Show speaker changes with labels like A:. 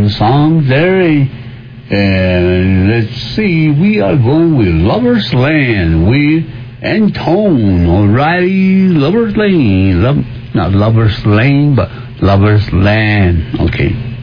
A: some songs there. Let's see. We are going with Lover's Land with Antone O'Reilly. Lover's Lane. Not Lover's Lane, but Lover's Land. Okay.